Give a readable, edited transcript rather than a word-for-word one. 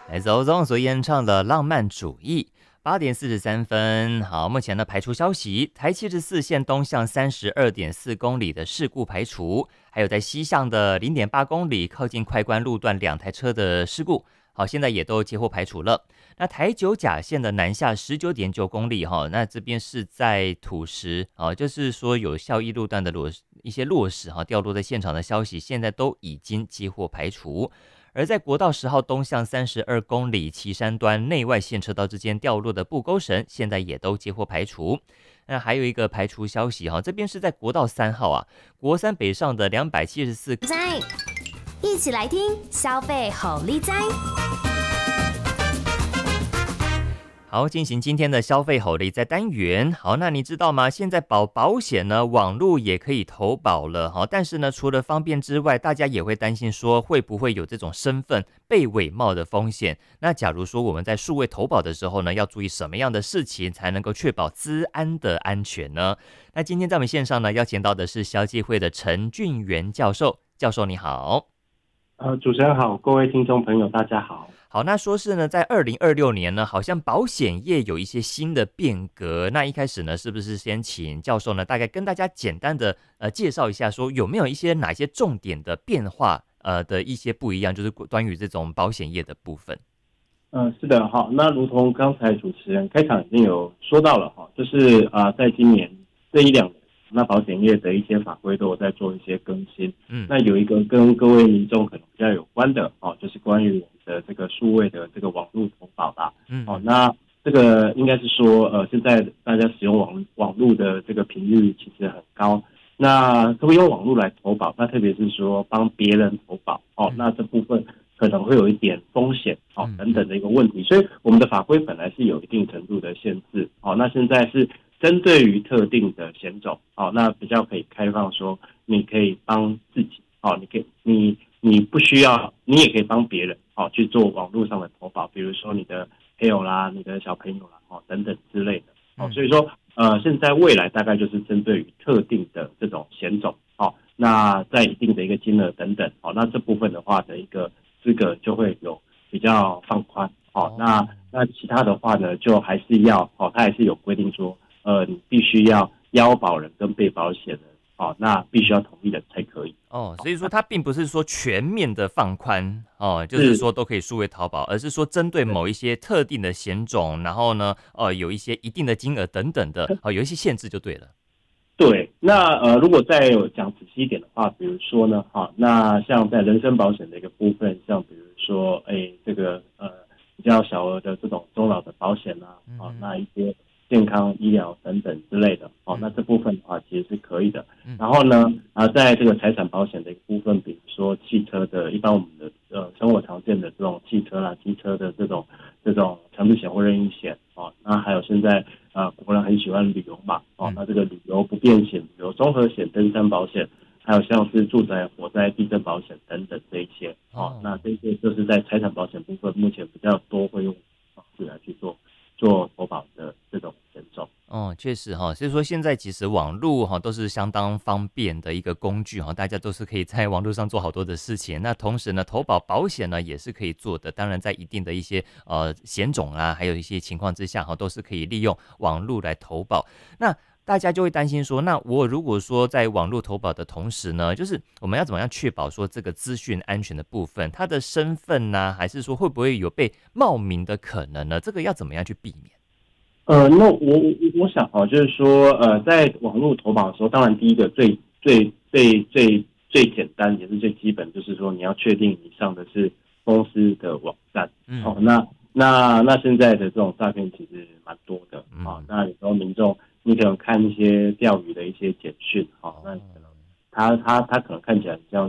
来自欧宗所演唱的《浪漫主义》。8点43分，好，目前呢排除消息，台74线东向32.4公里的事故排除，还有在西向的0.8公里靠近快关路段2台车的事故，好，现在也都接获排除了。那台九甲线的南下19.9公里哈，那这边是在土石啊，就是说有孝义路段的一些落石哈掉落在现场的消息，现在都已经接获排除。而在国道10号东向32公里旗山端内外线车道之间掉落的布钩绳，现在也都接获排除。那还有一个排除消息哈，这边是在国道3号啊，国三北上的274。 一起来听消费好利哉。 好，进行今天的消费好利哉单元。好，那你知道吗？现在保险呢，网络也可以投保了。好，但是呢，除了方便之外，大家也会担心说会不会有这种身份被伪冒的风险。那假如说我们在数位投保的时候呢，要注意什么样的事情才能够确保资安的安全呢？那今天在我们线上呢，邀请到的是消基会的陈俊元教授。教授你好。 主持人好，各位听众朋友大家好。 好，那说是呢，在2026年呢，好像保险业有一些新的变革。那一开始呢，是不是先请教授呢，大概跟大家简单的介绍一下，说有没有哪些重点的变化的一些不一样，就是关于这种保险业的部分。 是的，好，那如同刚才主持人开场已经有说到了哈，就是在今年这1-2年，那保险业的一些法规都有在做一些更新。那有一个跟各位民众可能比较有关的哦，就是关于我们的这个数位的这个网络投保啦。那这个应该是说现在大家使用网络的这个频率其实很高。那可不可以用网络来投保？那特别是说帮别人投保哦，那这部分可能会有一点风险哦等等的一个问题，所以我们的法规本来是有一定程度的限制哦，那现在是针对于特定的险种哦，那比较可以开放说你可以帮自己哦，你不需要，你也可以帮别人哦去做网络上的投保，比如说你的配偶啦、你的小朋友啦哦等等之类的哦，所以说现在未来大概就是针对于特定的这种险种哦，那在一定的一个金额等等哦，那这部分的话的一个资格就会有比较放宽哦，那其他的话呢，就还是要哦，它还是有规定说你必须要要保人跟被保险人哦，那必须要同意的才可以哦，所以说它并不是说全面的放宽哦，就是说都可以数位投保，而是说针对某一些特定的险种，然后呢，有一些一定的金额等等的，有一些限制就对了。 对，那如果再有讲仔细一点的话，比如说呢，那像在人身保险的一个部分，像比如说，这个比较小额的这种中老的保险啊，那一些健康医疗等等之类的，那这部分的话其实是可以的。然后呢，在这个财产保险的一个部分，比如说汽车的，一般我们的生活常见的这种汽车啦、机车的这种强制险或任意险哦，那还有现在国人很喜欢旅游嘛，哦，那这个旅游不便险、旅游综合险、登山保险，还有像是住宅、火灾、地震保险等等这一些哦，那这些就是在财产保险部分目前比较多会用方式来去做投保的这种险种。 哦，确实哈，所以说现在其实网络哈都是相当方便的一个工具哈，大家都是可以在网络上做好多的事情。那同时呢，投保保险呢也是可以做的，当然在一定的一些险种啊，还有一些情况之下哈，都是可以利用网络来投保。那大家就会担心说，那我如果说在网络投保的同时呢，就是我们要怎么样确保说这个资讯安全的部分，他的身份呢，还是说会不会有被冒名的可能呢？这个要怎么样去避免？ 那我想就是说，在网络投保的时候，当然第一个最简单也是最基本，就是说你要确定你上的是公司的网站。那现在的这种诈骗其实蛮多的那有时候民众你可能看一些钓鱼的一些简讯那可能他可能看起来很像